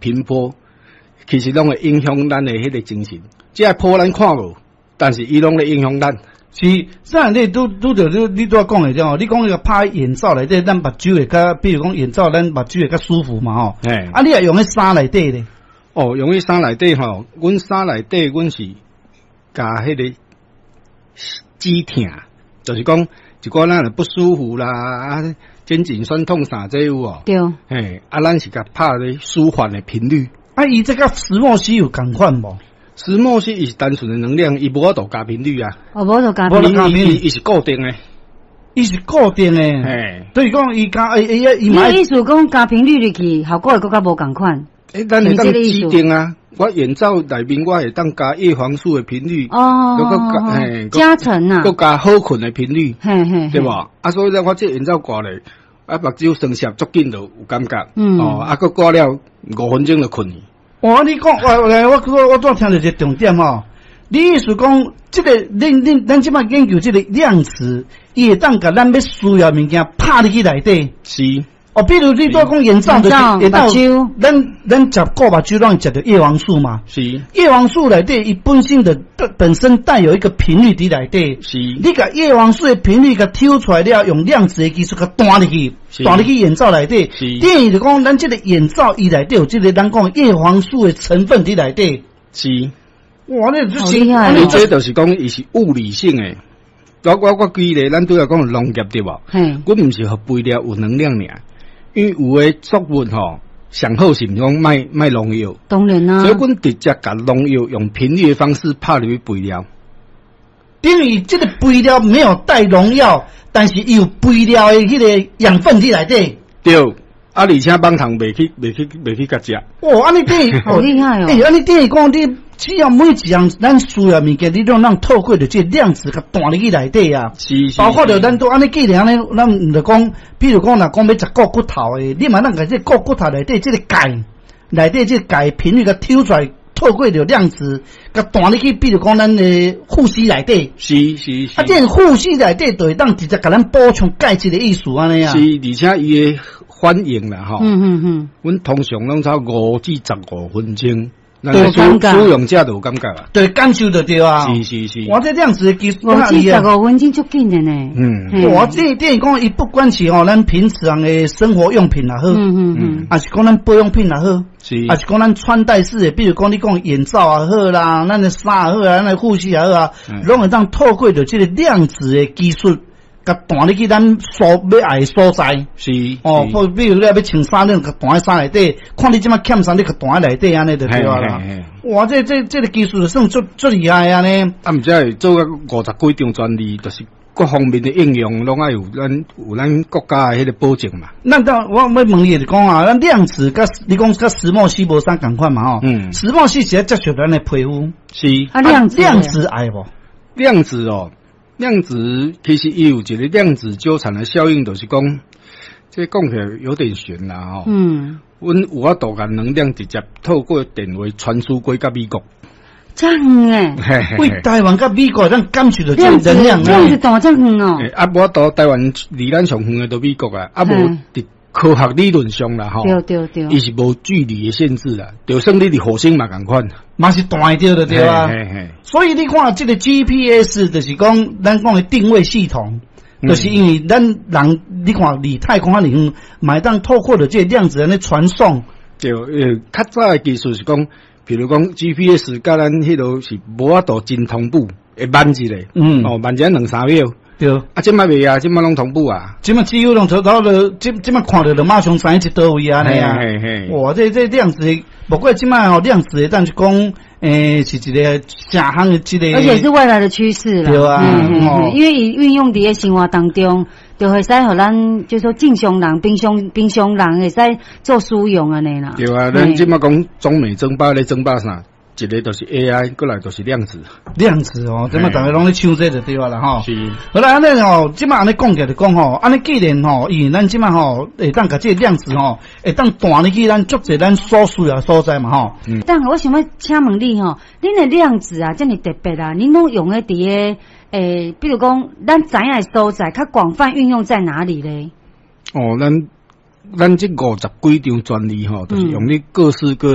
频波，其实拢会影响咱的迄个精神。这波咱看无，但是伊拢会影响咱。 是，啥你拄着你拄讲的这吼，你讲迄个拍眼罩内底，咱目睭会较，比如讲眼罩，咱目睭会较舒服嘛吼。 哎， 啊，你也用迄衫内底咧？ 哦，用迄衫内底吼，阮衫内底阮是加迄个止痛，就是讲一寡咱不舒服啦，啊，肩颈酸痛啥这有哦。 对。 嘿，啊，咱是甲拍咧舒缓的频率。 啊，伊这个石墨烯有共款无？ 石墨烯伊是单纯的能量，伊无法度加频率啊。 哦，无度加频率， 伊是固定的。 伊是固定的。 嘿， 所以讲伊加伊意思讲加频率入去，效果会更加无共款。 咱会当指定啊。我眼罩内面我会当加叶黄素的频率。 哦。加成啊。 搁加好困的频率。 嘿嘿。 对无？啊，所以咧，我这眼罩挂咧，啊，目睭酸涩足紧就有感觉。哦，啊，搁挂了5分钟就困去。 哦，你讲我怎听到一个重点吼？你意思讲，这个咱即摆研究这个量子，伊会当甲咱要需要物件拍入去内底。 是。 哦，比如你多讲眼罩就是会到，咱食过目睭拢食着叶黄素嘛。 是。 叶黄素内底伊本身带有一个频率伫内底。 是。 你甲叶黄素的频率甲抽出来了，用量子的技术甲弹入去，弹入去眼罩内底。 是。 等于就讲咱这个眼罩伊内底有这个咱讲叶黄素的成分伫内底。 是。 哇，那好厉害！ 你这就是讲伊是物理性的。我举例，咱拄要讲农业对无？我毋是互肥料有能量尔。因为有诶作物吼，上好是毋讲卖农药， 当然啦。 所以阮直接甲农药用频率的方式拍入去肥料。 等于这个肥料没有带农药，但是有肥料的迄个养分伫内底。 对，而且放糖袂去甲食。 哦，安尼对， 好厉害哦！ 安尼等于讲你只要每一样咱需要物件，你都让透过着这量子甲弹入去内底啊。 是。 包括着咱都安尼既然安尼，咱毋着讲，比如讲若讲要食骨骨头的，你嘛咱甲这骨骨头内底这个钙，内底这钙频率甲抽出来，透过着量子甲弹入去，比如讲咱的呼吸内底。 是。 啊，这呼吸内底就会当直接甲咱补充钙质的意思安尼啊。 是，而且伊的反应啦吼。阮通常拢超5至15分钟。 有感觉， 使用者就有感觉啊， 对，感受得到啊。 是。 我这量子的技术 5至15分钟足紧的呢。 我这电讲，伊不管是咱平常的生活用品也好，还是讲咱保养品也好，还是讲咱穿戴式的，比如讲你讲眼罩也好啦，咱的衫也好啦，咱的护膝也好啊，拢会当透过着这个量子的技术。甲弹入去咱要爱的所在是哦，比如你要穿衫，你甲弹在衫内底，看你即摆欠啥，你甲弹在内底安尼就对啦。哇，这个技术就算足厉害安尼。 啊，毋知做个50几张专利，就是各方面的应用，拢爱有咱国家的迄个保证嘛。 咱我要问你就讲啊，咱量子甲你讲甲石墨烯无啥共款嘛吼？石墨烯是要接触咱的皮肤。 是。 啊，量子爱无？ 量子哦。量子其实也有一个量子纠缠的效应，就是讲，这讲起来有点悬啦吼。阮有法度甲能量直接透过电话传输过甲美国。 这样诶， 为台湾甲美国咱感受到这能量这样子大这远哦。 啊，无到台湾离咱上远的都美国啊，啊无伫科学理论上啦吼， 对， 伊是无距离的限制啦，就算你伫火星嘛共款， 嘛是弹会着的对啊。所以你看这个 GPS 就是讲咱讲的定位系统，就是因为咱人你看离太空里远，买当透过的这量子的传送。 对，较早的技术是讲，比如讲 GPS 甲咱迄落是无法度真同步，会慢一下，慢一下2-3秒。 对， 啊，即摆袂啊，即摆拢同步啊， 即摆只有拢找到了，即摆看到就马上知一倒位安尼啊。哇，这量子，不过即摆量子的，但是讲，是一个正行的一个， 而且是未来的趋势啦。 对啊， 因为伊运用伫个生活当中，就会使互咱就说正常人、平常人会使做使用安尼啦。 对啊，咱即摆讲中美争霸咧争霸啥？一个就是 AI， 过来就是量子。 量子哦，即摆大家拢咧抢这就对啦吼。 是。 好啦，安尼吼，即摆安尼讲起来就讲吼，安尼既然吼，因为咱即摆吼会当甲这个量子吼，会当弹入去咱足侪咱所需要所在嘛吼。 但我想要请问你吼，恁的量子啊，这么特别啊，恁拢用在伫个比如讲咱知影的所在，较广泛运用在哪里咧？ 哦，咱这50几张专利吼，就是用你各式各